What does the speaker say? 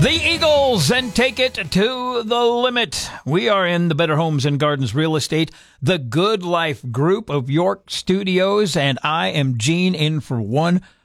The Eagles, and take it to the limit. We are in the Better Homes and Gardens Real Estate, the Good Life Group of York Studios, and I am Gene in for one